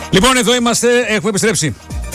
Λοιπόν, εδώ είμαστε, έχουμε επιστρέψει.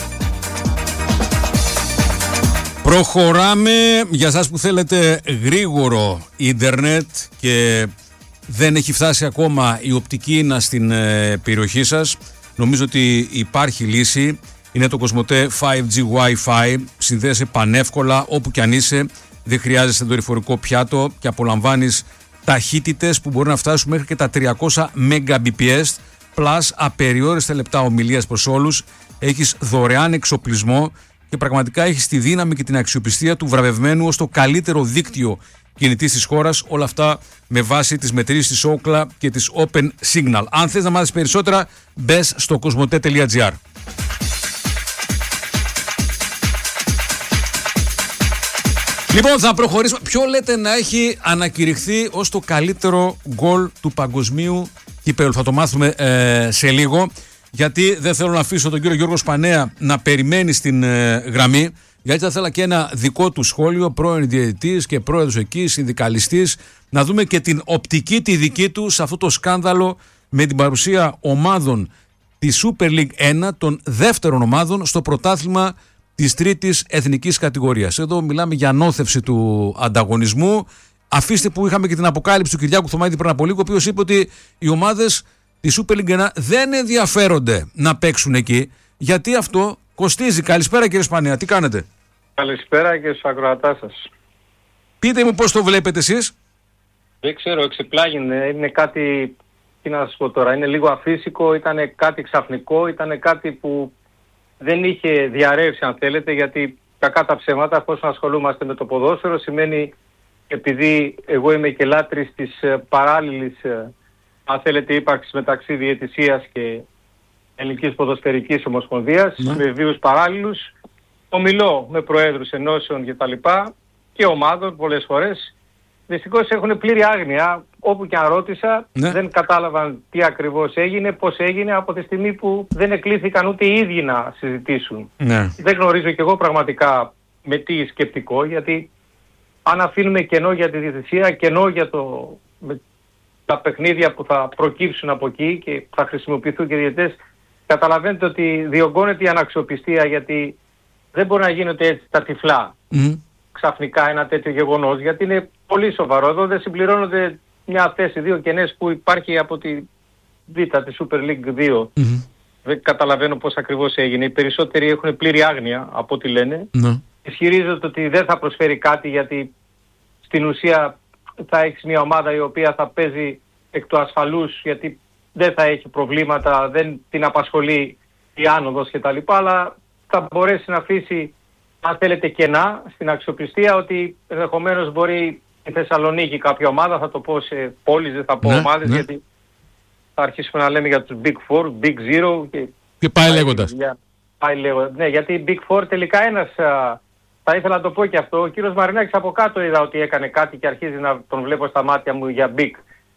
Προχωράμε. Για σας που θέλετε γρήγορο ίντερνετ και δεν έχει φτάσει ακόμα η οπτική ίνα στην περιοχή σας, νομίζω ότι υπάρχει λύση. Είναι το Κοσμοτέ 5G Wi-Fi. Συνδέεσαι πανεύκολα όπου κι αν είσαι. Δεν χρειάζεσαι δορυφορικό πιάτο και απολαμβάνεις ταχύτητες που μπορεί να φτάσουν μέχρι και τα 300 Mbps plus απεριόριστα λεπτά ομιλίας προς όλους. Έχεις δωρεάν εξοπλισμό και πραγματικά έχεις τη δύναμη και την αξιοπιστία του βραβευμένου ως το καλύτερο δίκτυο κινητής της χώρας. Όλα αυτά με βάση τις μετρήσεις της Ookla και της Open Signal. Αν θες να μάθεις περισσότερα, μπες στο cosmote.gr. Λοιπόν, θα προχωρήσουμε. Ποιο λέτε να έχει ανακηρυχθεί ως το καλύτερο γκολ του παγκοσμίου κυπέλλου? Θα το μάθουμε σε λίγο, γιατί δεν θέλω να αφήσω τον κύριο Γιώργο Σπανέα να περιμένει στην γραμμή, γιατί θα ήθελα και ένα δικό του σχόλιο, πρώην διαιτητής και πρόεδρος εκεί, συνδικαλιστής, να δούμε και την οπτική τη δική του σε αυτό το σκάνδαλο με την παρουσία ομάδων της Super League 1, των δεύτερων ομάδων στο πρωτάθλημα της τρίτης εθνικής κατηγορίας. Εδώ μιλάμε για ανώθευση του ανταγωνισμού. Αφήστε που είχαμε και την αποκάλυψη του Κυριάκου Θωμαίδη πριν από λίγο, ο οποίος είπε ότι οι ομάδες της Super League 1 δεν ενδιαφέρονται να παίξουν εκεί, γιατί αυτό κοστίζει. Καλησπέρα κύριε Σπανέα, τι κάνετε? Καλησπέρα και στους ακροατάς σας. Πείτε μου πώς το βλέπετε εσείς. Δεν ξέρω, εξεπλάγει, είναι κάτι, τι να σας πω τώρα, είναι λίγο αφύσικο, ήταν κάτι ξαφνικό, ήταν κάτι που δεν είχε διαρρεύσει αν θέλετε, γιατί κακά τα ψέματα, εφόσον ασχολούμαστε με το ποδόσφαιρο, σημαίνει, επειδή εγώ είμαι και λάτρης της παράλληλης, αν θέλετε, ύπαρξης μεταξύ διαιτησίας και Ελληνικής Ποδοσφαιρικής Ομοσπονδίας, με βίους παράλληλους, ομιλώ με προέδρους ενώσεων κτλ. Και ομάδων πολλές φορές. Δυστυχώς έχουν πλήρη άγνοια. Όπου και αν ρώτησα, δεν κατάλαβαν τι ακριβώς έγινε, πώς έγινε, από τη στιγμή που δεν εκλήθηκαν ούτε οι ίδιοι να συζητήσουν. Δεν γνωρίζω κι εγώ πραγματικά με τι σκεπτικό, γιατί αν αφήνουμε κενό για τη διαιτησία, κενό για τα παιχνίδια που θα προκύψουν από εκεί και θα χρησιμοποιηθούν και διαιτητές, καταλαβαίνετε ότι διωγγώνεται η αναξιοπιστία, γιατί δεν μπορεί να γίνονται έτσι τα τυφλά. Ξαφνικά ένα τέτοιο γεγονός, γιατί είναι πολύ σοβαρό. Εδώ δεν συμπληρώνονται μια θέση, δύο κενές που υπάρχει από τη Β, τη Super League 2. Δεν καταλαβαίνω πώς ακριβώς έγινε. Οι περισσότεροι έχουν πλήρη άγνοια από ό,τι λένε. Ισχυρίζονται ότι δεν θα προσφέρει κάτι, γιατί στην ουσία θα έχεις μια ομάδα η οποία θα παίζει εκ του ασφαλούς, γιατί δεν θα έχει προβλήματα, δεν την απασχολεί η άνοδος κτλ. Αλλά θα μπορέσει να αφήσει, αν θέλετε, κενά στην αξιοπιστία, ότι ενδεχομένως μπορεί η Θεσσαλονίκη κάποια ομάδα, θα το πω σε πόλεις, δεν θα πω ομάδες, γιατί θα αρχίσουμε να λέμε για τους Big Four, Big Zero και πάει λέγοντας. Ναι, γιατί οι Big Four τελικά ένας, θα ήθελα να το πω και αυτό, ο κύριος Μαρινάκης από κάτω είδα ότι έκανε κάτι και αρχίζει να τον βλέπω στα μάτια μου για Big.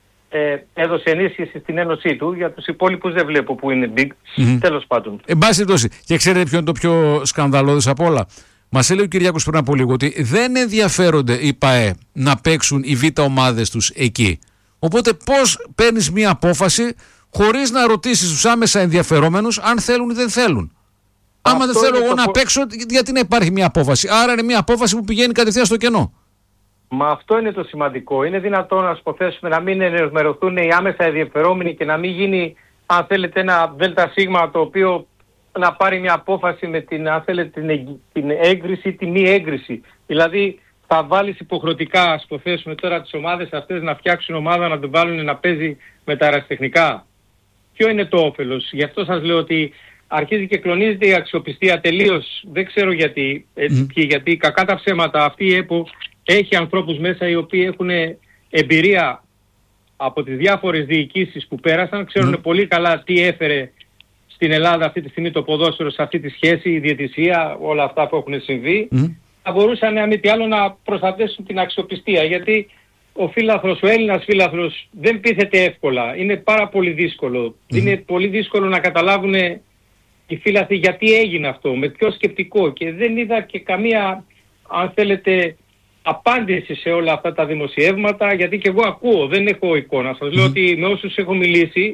Έδωσε ενίσχυση στην ένωσή του, για τους υπόλοιπους δεν βλέπω που είναι Big. Τέλος πάντων. Εν πάση περιπτώσει, και ξέρετε ποιο είναι το πιο σκανδαλώδες απ' όλα? Μας έλεγε ο Κυριάκος πριν από λίγο ότι δεν ενδιαφέρονται οι ΠΑΕ να παίξουν οι β' ομάδες τους εκεί. Οπότε πώς παίρνεις μια απόφαση χωρίς να ρωτήσεις τους άμεσα ενδιαφερόμενους αν θέλουν ή δεν θέλουν? Άμα δεν θέλω εγώ να παίξω, γιατί να υπάρχει μια απόφαση? Άρα είναι μια απόφαση που πηγαίνει κατευθείαν στο κενό. Μα αυτό είναι το σημαντικό. Είναι δυνατόν να υποθέσουμε να μην ενημερωθούν οι άμεσα ενδιαφερόμενοι και να μην γίνει, αν θέλετε, ένα ΔΣ το οποίο να πάρει μια απόφαση με την, αν θέλετε, την έγκριση ή τη μη έγκριση. Δηλαδή θα βάλεις υποχρεωτικά, ας υποθέσουμε τώρα, τις ομάδες αυτές να φτιάξουν ομάδα, να την βάλουν να παίζει με τα αεραστεχνικά. Ποιο είναι το όφελος? Γι' αυτό σας λέω ότι αρχίζει και κλονίζεται η αξιοπιστία τελείως. Δεν ξέρω γιατί, γιατί κακά τα ψέματα αυτή η ΕΠΟ έχει ανθρώπους μέσα οι οποίοι έχουν εμπειρία από τις διάφορες διοικήσεις που πέρασαν, ξέρουν πολύ καλά τι έφερε στην Ελλάδα αυτή τη στιγμή το ποδόσφαιρο σε αυτή τη σχέση, η διαιτησία, όλα αυτά που έχουν συμβεί. Θα μπορούσαν, αν μη τι άλλο, να προστατεύσουν την αξιοπιστία, γιατί ο Έλληνας φύλαθρος δεν πείθεται εύκολα. Είναι πάρα πολύ δύσκολο. Είναι πολύ δύσκολο να καταλάβουν οι φύλαθροι γιατί έγινε αυτό, με ποιο σκεπτικό, και δεν είδα και καμία, αν θέλετε, απάντηση σε όλα αυτά τα δημοσιεύματα, γιατί και εγώ ακούω, δεν έχω εικόνα. Σας λέω ότι με όσους έχω μιλήσει,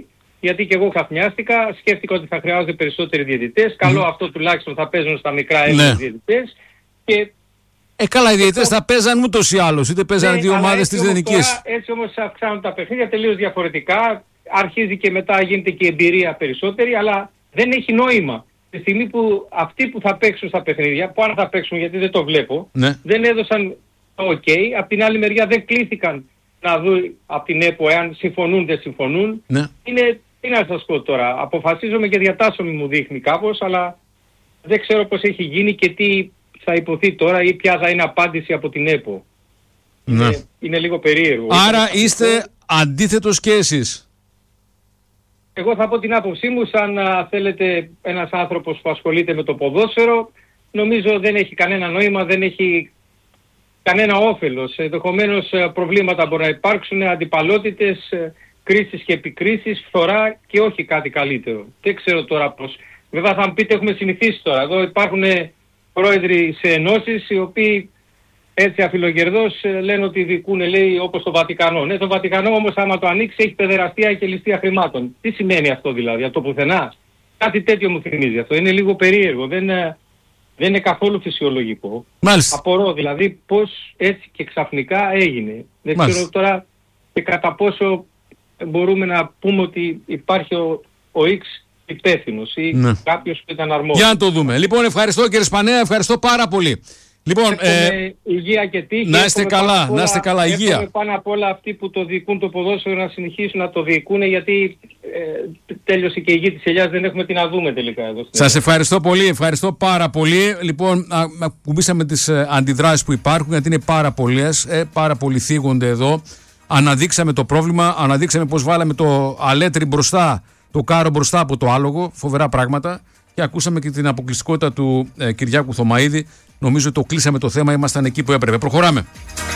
γιατί και εγώ ξαφνιάστηκα, σκέφτηκα ότι θα χρειάζονται περισσότεροι διαιτητές. Καλό αυτό τουλάχιστον θα παίζουν στα μικρά Έλληνες διαιτητές. Και καλά, οι διαιτητές θα παίζαν ούτως ή άλλως, είτε παίζαν δύο ομάδες της Εθνικής. Έτσι όμως αυξάνουν τα παιχνίδια τελείως διαφορετικά. Αρχίζει και μετά γίνεται και εμπειρία περισσότερη, αλλά δεν έχει νόημα. Τη στιγμή που αυτοί που θα παίξουν στα παιχνίδια, που αν θα παίξουν γιατί δεν το βλέπω, δεν έδωσαν το OK. Απ' την άλλη μεριά δεν κλήθηκαν να δουν από την ΕΠΟ εάν συμφωνούν δεν συμφωνούν. Είναι, τι να σας πω τώρα, αποφασίζομαι και διατάσσομαι μου δείχνει κάπως, αλλά δεν ξέρω πώς έχει γίνει και τι θα υποθεί τώρα ή ποια θα είναι απάντηση από την ΕΠΟ. Είναι λίγο περίεργο. Άρα είστε αντίθετος και εσείς. Εγώ θα πω την άποψή μου, σαν θέλετε ένας άνθρωπος που ασχολείται με το ποδόσφαιρο, νομίζω δεν έχει κανένα νόημα, δεν έχει κανένα όφελος. Ενδεχομένως προβλήματα μπορεί να υπάρξουν, αντιπαλότητες, κρίσεις και επικρίσεις, φθορά και όχι κάτι καλύτερο. Δεν ξέρω τώρα πώς. Βέβαια θα μου πείτε έχουμε συνηθίσει τώρα. Εδώ υπάρχουν πρόεδροι σε ενώσεις οι οποίοι έτσι αφιλογερδώς λένε ότι δικούν, λέει, όπως το Βατικανό. Ναι, το Βατικανό όμως άμα το ανοίξει έχει παιδεραστία και ληστεία χρημάτων. Τι σημαίνει αυτό δηλαδή, από το πουθενά? Κάτι τέτοιο μου θυμίζει αυτό. Είναι λίγο περίεργο. Δεν είναι καθόλου φυσιολογικό. Μάλιστα. Απορώ δηλαδή πώς έτσι και ξαφνικά έγινε. Δεν ξέρω τώρα και κατά πόσο μπορούμε να πούμε ότι υπάρχει ο X υπεύθυνος ή κάποιος που ήταν αρμόδιος. Για να το δούμε. Λοιπόν, ευχαριστώ κύριε Σπανέα, ευχαριστώ πάρα πολύ. Λοιπόν, υγεία και τύχη. Να είστε καλά, να είστε καλά, υγεία. Εύχομαι πάνω απ' όλα αυτοί που το διοικούν το ποδόσφαιρο να συνεχίσουν να το διοικούν, γιατί τέλειωσε και η γη της ελιάς, δεν έχουμε τι να δούμε τελικά εδώ. Σας ευχαριστώ πολύ, ευχαριστώ πάρα πολύ. Λοιπόν, ακουμπήσαμε τις αντιδράσεις που υπάρχουν, γιατί είναι πάρα πολλοί θίγονται εδώ. Αναδείξαμε το πρόβλημα, αναδείξαμε πως βάλαμε το αλέτρι μπροστά, το κάρο μπροστά από το άλογο, φοβερά πράγματα. Και ακούσαμε και την αποκλειστικότητα του Κυριάκου Θωμαΐδη. Νομίζω το κλείσαμε το θέμα, ήμασταν εκεί που έπρεπε. Προχωράμε.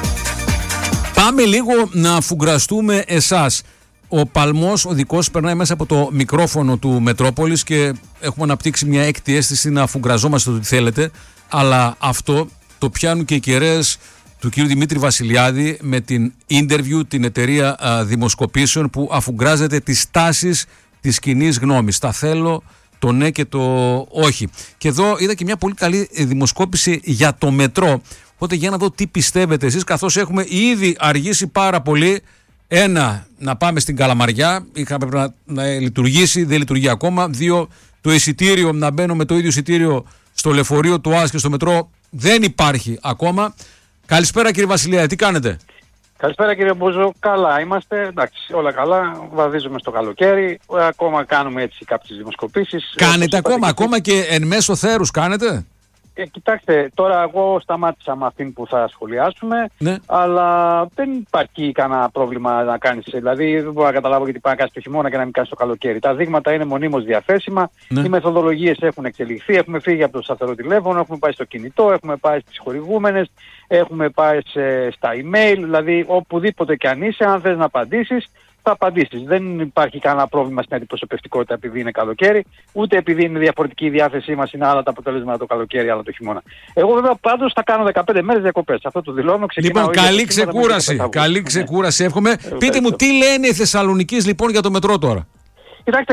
Πάμε λίγο να αφουγκραστούμε εσάς. Ο παλμός ο δικός περνάει μέσα από το μικρόφωνο του Μετρόπολης και έχουμε αναπτύξει μια έκτη αίσθηση να αφουγκραζόμαστε ό,τι θέλετε. Αλλά αυτό το πιάνουν και οι κεραίες του κ. Δημήτρη Βασιλιάδη με την interview, την εταιρεία δημοσκοπήσεων που αφουγκράζεται τις τάσεις της κοινής γνώμης. Τα θέλω, το ναι και το όχι. Και εδώ είδα και μια πολύ καλή δημοσκόπηση για το μετρό. Οπότε για να δω τι πιστεύετε εσείς, καθώς έχουμε ήδη αργήσει πάρα πολύ. Ένα, να πάμε στην Καλαμαριά, πρέπει να λειτουργήσει, δεν λειτουργεί ακόμα. Δύο, το εισιτήριο, να μπαίνω με το ίδιο εισιτήριο στο λεωφορείο του ΟΑΣ και στο μετρό, δεν υπάρχει ακόμα. Καλησπέρα κύριε Βασιλεία, τι κάνετε? Καλησπέρα κύριε Μπούζο, καλά είμαστε, εντάξει, όλα καλά, βαδίζουμε στο καλοκαίρι, ακόμα κάνουμε έτσι κάποιες δημοσκοπήσεις. Κάνετε ακόμα και εν μέσω θέρους κάνετε? Κοιτάξτε, τώρα εγώ σταμάτησα με αυτήν που θα σχολιάσουμε, αλλά δεν υπάρχει κανένα πρόβλημα να κάνεις, δηλαδή δεν μπορώ να καταλάβω γιατί πάει να κάνεις το χειμώνα και να μην κάνεις το καλοκαίρι. Τα δείγματα είναι μονίμως διαθέσιμα, οι μεθοδολογίες έχουν εξελιχθεί, έχουμε φύγει από το σταθερό τηλέφωνο, έχουμε πάει στο κινητό, έχουμε πάει στις χορηγούμενες, έχουμε πάει στα email, δηλαδή οπουδήποτε κι αν είσαι, αν θες να απαντήσεις, θα απαντήσεις. Δεν υπάρχει κανένα πρόβλημα στην αντιπροσωπευτικότητα επειδή είναι καλοκαίρι, ούτε επειδή είναι διαφορετική η διάθεσή μας, είναι άλλα τα αποτελέσματα το καλοκαίρι, άλλα το χειμώνα. Εγώ βέβαια πάντως θα κάνω 15 μέρες διακοπές. Αυτό το δηλώνω. Λοιπόν, καλή ξεκούραση. Καλή ξεκούραση, εύχομαι. Πείτε μου, τι λένε οι Θεσσαλονικείς λοιπόν για το μετρό τώρα? Κοιτάξτε,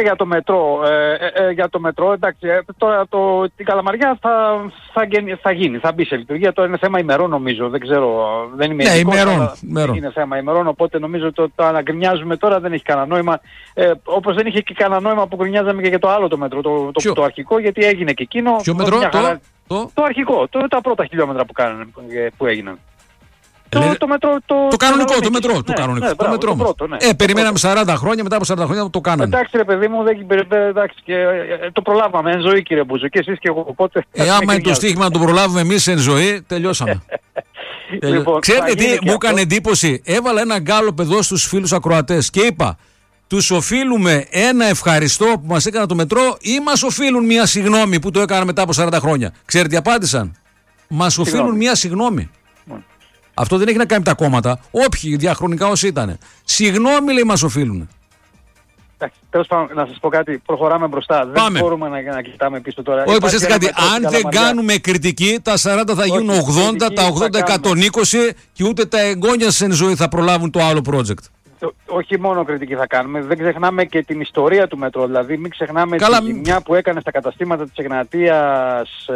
για το μετρό, εντάξει, τώρα την Καλαμαριά θα γίνει, θα μπει σε λειτουργία. Τώρα είναι θέμα ημερών νομίζω, δεν ξέρω, δεν είμαι ειδικός, ημερών. Είναι θέμα ημερών, οπότε νομίζω ότι το να γκρινιάζουμε τώρα δεν έχει κανένα νόημα. Όπως δεν είχε και κανένα νόημα που γκρινιάζαμε και για το άλλο το μετρό, το αρχικό, γιατί έγινε και εκείνο. Ποιο μετρό? Το αρχικό, τα πρώτα χιλιόμετρα που έγιναν. Το κανονικό, το μετρό. Το πρώτο, ναι. Περιμέναμε 40 χρόνια, μετά από 40 χρόνια το κάνανε. Εντάξει ρε παιδί μου, εντάξει, το προλάβαμε εν ζωή κύριε Μπούζο, και εσείς και εγώ, οπότε... Άμα είναι το στοίχημα να το προλάβουμε εμείς εν ζωή, τελειώσαμε. Λοιπόν, ξέρετε τι μου έκανε εντύπωση? Έβαλα ένα γκάλωπ εδώ στους φίλους ακροατές και είπα, τους οφείλουμε ένα ευχαριστώ που μας έκανα το μετρό ή μας οφείλουν μια συγγνώμη που το έκανα μετά από 40 χρόνια? Ξέρετε τι απάντησαν? Μας οφείλουν μια συγγνώμη. Αυτό δεν έχει να κάνει με τα κόμματα. Όποιοι διαχρονικά όσοι ήταν. Συγγνώμη, λέει, μας οφείλουν. Τέλος πάντων, να σας πω κάτι. Προχωράμε μπροστά. Πάμε. Δεν μπορούμε να κοιτάμε πίσω τώρα. Όχι, προσέξτε κάτι. Αν δεν κάνουμε κριτική, τα 40 θα γίνουν 80, τα 80 120 και ούτε τα εγγόνια εν ζωή θα προλάβουν το άλλο project. όχι μόνο κριτική θα κάνουμε, δεν ξεχνάμε και την ιστορία του μετρό. Δηλαδή μην ξεχνάμε τη ζημιά που έκανε στα καταστήματα της Εγνατίας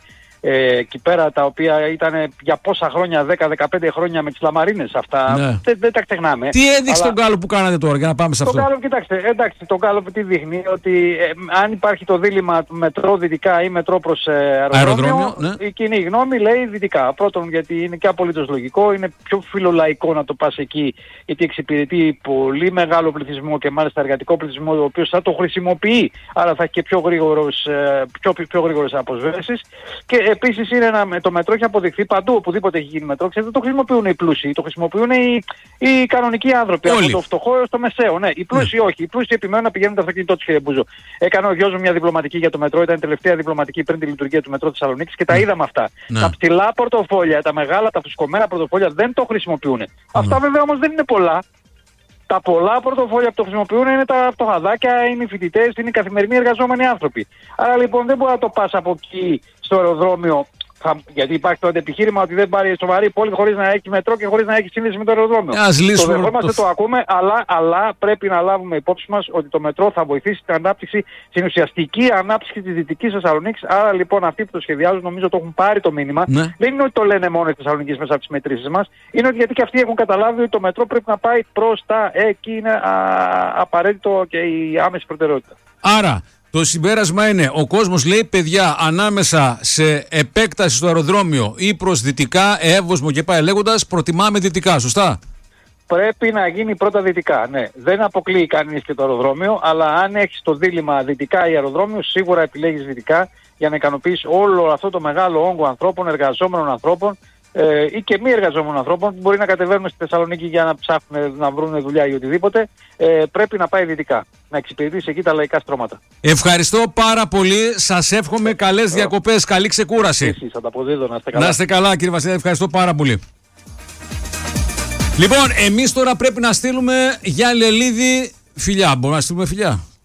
εκεί πέρα, τα οποία ήταν για πόσα χρόνια, 10-15 χρόνια με τις λαμαρίνες αυτά. Ναι. Δεν τα ξεχνάμε. Τι έδειξε τον Γκάλοπ που κάνατε τώρα, για να πάμε σε αυτό? Τον Γκάλοπ, κοιτάξτε, εντάξει, τον Γκάλοπ τι δείχνει, ότι αν υπάρχει το δίλημμα μετρό δυτικά ή μετρό προς αεροδρόμιο, ναι, η κοινή γνώμη λέει δυτικά. Πρώτον, γιατί είναι και απολύτως λογικό, είναι πιο φιλολαϊκό να το πας εκεί, γιατί εξυπηρετεί πολύ μεγάλο πληθυσμό και μάλιστα εργατικό πληθυσμό, ο οποίος θα το χρησιμοποιεί, άρα θα έχει και πιο γρήγορες αποσβέσεις. Και επίσης το μετρό έχει αποδειχθεί παντού, οπουδήποτε έχει γίνει μετρό, ξέρετε, το χρησιμοποιούν οι πλούσιοι, το χρησιμοποιούν οι κανονικοί άνθρωποι, από το φτωχό έως το μεσαίο. Ναι, οι πλούσιοι όχι. Οι πλούσιοι επιμένουν να πηγαίνουν το αυτοκίνητό τους, κύριε Μπούζο. Έκανε ο γιος μου μια διπλωματική για το μετρό, ήταν η τελευταία διπλωματική πριν τη λειτουργία του μετρό Θεσσαλονίκης και τα είδαμε αυτά. Τα ψηλά πορτοφόλια, τα μεγάλα, τα φουσκωμένα πορτοφόλια δεν το χρησιμοποιούν. Αυτά βέβαια όμως δεν είναι πολλά. Τα πολλά πορτοφόλια που το χρησιμοποιούν είναι τα φτωχαδάκια, είναι οι φοιτητές, είναι οι καθημερινοί εργαζόμενοι άνθρωποι. Άρα λοιπόν δεν μπορεί να το πας από εκεί στο αεροδρόμιο, γιατί υπάρχει το αντεπιχείρημα ότι δεν πάρει σοβαρή πόλη χωρίς να έχει μετρό και χωρίς να έχει σύνδεση με το αεροδρόμιο. Το δεχόμαστε, το ακούμε, αλλά πρέπει να λάβουμε υπόψη μας ότι το μετρό θα βοηθήσει την ανάπτυξη, στην ουσιαστική ανάπτυξη της Δυτικής Θεσσαλονίκης. Άρα λοιπόν αυτοί που το σχεδιάζουν νομίζω το έχουν πάρει το μήνυμα. Ναι. Δεν είναι ότι το λένε μόνο οι Θεσσαλονικείς μέσα από τις μετρήσεις μας. Είναι ότι γιατί και αυτοί έχουν καταλάβει ότι το μετρό πρέπει να πάει προς τα εκεί, είναι απαραίτητο και η άμεση προτεραιότητα. Άρα το συμπέρασμα είναι, ο κόσμος λέει, παιδιά, ανάμεσα σε επέκταση στο αεροδρόμιο ή προς δυτικά, Εύωσμο και πάει λέγοντας, προτιμάμε δυτικά, σωστά? Πρέπει να γίνει πρώτα δυτικά, ναι. Δεν αποκλείει κανείς και το αεροδρόμιο, αλλά αν έχεις το δίλημμα δυτικά ή αεροδρόμιο, σίγουρα επιλέγεις δυτικά για να ικανοποιήσεις όλο αυτό το μεγάλο όγκο ανθρώπων, εργαζόμενων ανθρώπων ή και μη εργαζόμενων ανθρώπων που μπορεί να κατεβαίνουν στη Θεσσαλονίκη για να ψάχνουν να βρουν δουλειά ή οτιδήποτε. Πρέπει να πάει δυτικά, να εξυπηρετήσει εκεί τα λαϊκά στρώματα. Ευχαριστώ πάρα πολύ. Σας εύχομαι καλές διακοπές, καλή ξεκούραση. Εσείς, ανταποδίδω, να είστε καλά. Να είστε καλά, κύριε Βασιλιά, ευχαριστώ πάρα πολύ. Λοιπόν, εμείς τώρα πρέπει να στείλουμε για Λελίδη φιλιά. Μπορούμε να στείλουμε φιλιά?